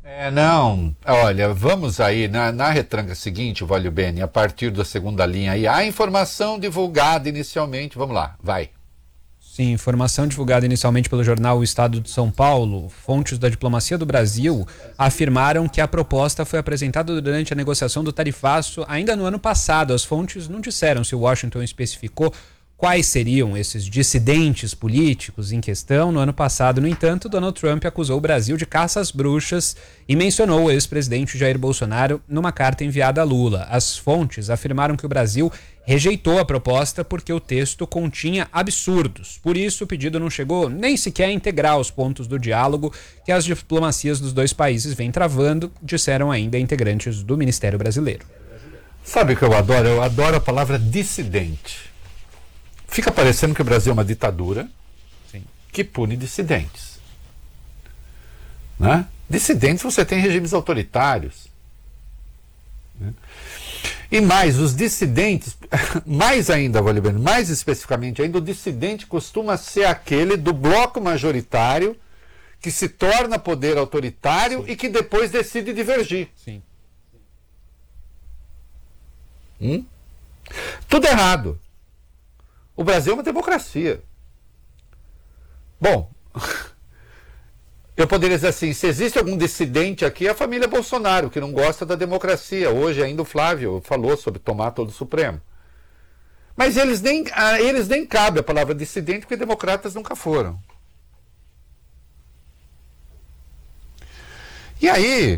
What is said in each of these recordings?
Não, olha, vamos aí, na retranca seguinte, Valio Bene, a partir da segunda linha aí, a informação divulgada inicialmente, vamos lá, vai. Sim, informação divulgada inicialmente pelo jornal O Estado de São Paulo, fontes da diplomacia do Brasil afirmaram que a proposta foi apresentada durante a negociação do tarifaço ainda no ano passado. As fontes não disseram se Washington especificou quais seriam esses dissidentes políticos em questão. No ano passado, no entanto, Donald Trump acusou o Brasil de caça às bruxas e mencionou o ex-presidente Jair Bolsonaro numa carta enviada a Lula. As fontes afirmaram que o Brasil rejeitou a proposta porque o texto continha absurdos. Por isso, o pedido não chegou nem sequer a integrar os pontos do diálogo que as diplomacias dos dois países vêm travando, disseram ainda integrantes do Ministério Brasileiro. Sabe o que eu adoro? Eu adoro a palavra dissidente. Fica parecendo que o Brasil é uma ditadura. Sim. Que pune dissidentes. Né? Dissidentes você tem regimes autoritários. Né? E mais, os dissidentes, mais ainda, Valibene, mais especificamente ainda, o dissidente costuma ser aquele do bloco majoritário que se torna poder autoritário. Sim. E que depois decide divergir. Sim. Tudo errado. O Brasil é uma democracia. Bom, eu poderia dizer assim, se existe algum dissidente aqui, é a família Bolsonaro, que não gosta da democracia. Hoje ainda o Flávio falou sobre tomar todo o Supremo. Mas eles nem cabe a palavra dissidente, porque democratas nunca foram. E aí,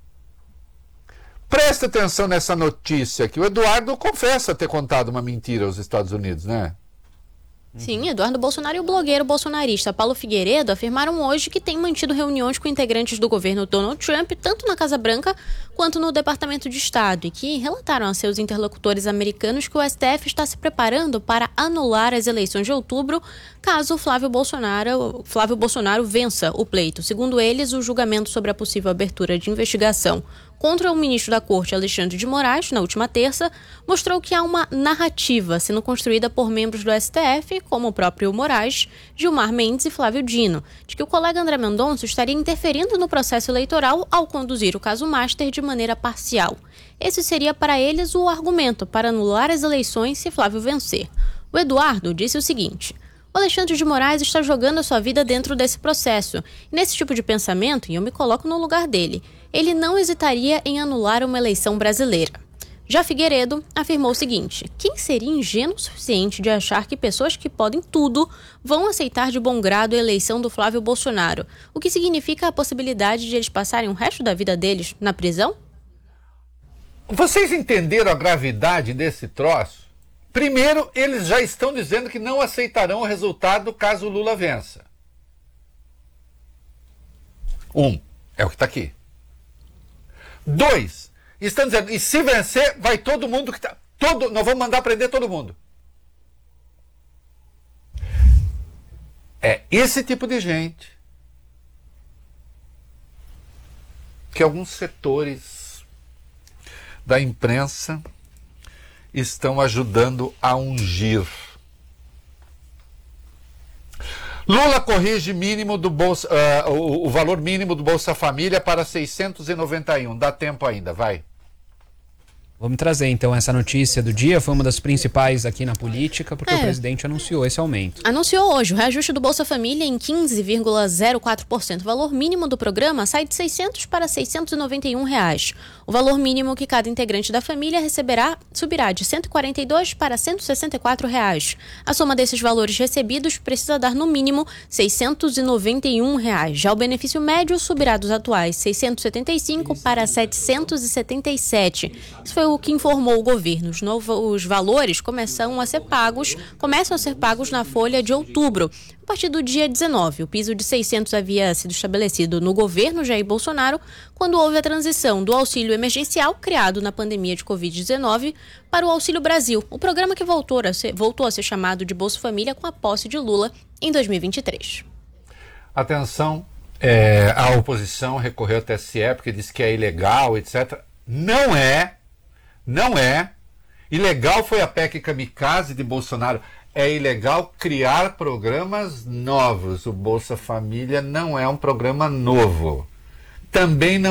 presta atenção nessa notícia, que o Eduardo confessa ter contado uma mentira aos Estados Unidos, né? Sim, Eduardo Bolsonaro e o blogueiro bolsonarista Paulo Figueiredo afirmaram hoje que têm mantido reuniões com integrantes do governo Donald Trump, tanto na Casa Branca quanto no Departamento de Estado, e que relataram a seus interlocutores americanos que o STF está se preparando para anular as eleições de outubro, caso Flávio Bolsonaro vença o pleito. Segundo eles, o julgamento sobre a possível abertura de investigação contra o ministro da Corte, Alexandre de Moraes, na última terça, mostrou que há uma narrativa sendo construída por membros do STF, como o próprio Moraes, Gilmar Mendes e Flávio Dino, de que o colega André Mendonça estaria interferindo no processo eleitoral ao conduzir o caso Master de maneira parcial. Esse seria para eles o argumento para anular as eleições se Flávio vencer. O Eduardo disse o seguinte: o Alexandre de Moraes está jogando a sua vida dentro desse processo. E nesse tipo de pensamento, e eu me coloco no lugar dele, ele não hesitaria em anular uma eleição brasileira. Já Figueiredo afirmou o seguinte: quem seria ingênuo o suficiente de achar que pessoas que podem tudo vão aceitar de bom grado a eleição do Flávio Bolsonaro, o que significa a possibilidade de eles passarem o resto da vida deles na prisão? Vocês entenderam a gravidade desse troço? Primeiro, eles já estão dizendo que não aceitarão o resultado caso o Lula vença. É o que está aqui. 2, estão dizendo, e se vencer, vai todo mundo que está... nós vamos mandar prender todo mundo. É esse tipo de gente que alguns setores da imprensa estão ajudando a ungir. Lula corrige mínimo do Bolsa, o valor mínimo do Bolsa Família para 691. Dá tempo ainda, vai. Vamos trazer então essa notícia do dia, foi uma das principais aqui na política, porque o presidente anunciou esse aumento. Anunciou hoje o reajuste do Bolsa Família em 15,04%. O valor mínimo do programa sai de R$ 600 para R$ 691. O valor mínimo que cada integrante da família receberá subirá de R$ 142 para R$ 164. A soma desses valores recebidos precisa dar no mínimo R$ 691. Já o benefício médio subirá dos atuais R$ 675 para R$ 777. Isso foi o que informou o governo. Os valores começam a ser pagos na folha de outubro. A partir do dia 19, o piso de 600 havia sido estabelecido no governo Jair Bolsonaro quando houve a transição do auxílio emergencial criado na pandemia de Covid-19 para o Auxílio Brasil, o programa que voltou a ser chamado de Bolsa Família com a posse de Lula em 2023. Atenção, a oposição recorreu ao TSE porque disse que é ilegal, etc. Não é. Ilegal foi a PEC kamikaze de Bolsonaro. É ilegal criar programas novos. O Bolsa Família não é um programa novo. Também não